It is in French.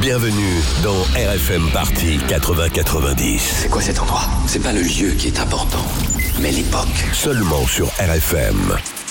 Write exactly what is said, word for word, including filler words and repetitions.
Bienvenue dans R F M Party quatre-vingts quatre-vingt-dix. C'est quoi cet endroit? C'est pas le lieu qui est important, mais l'époque. Seulement sur R F M.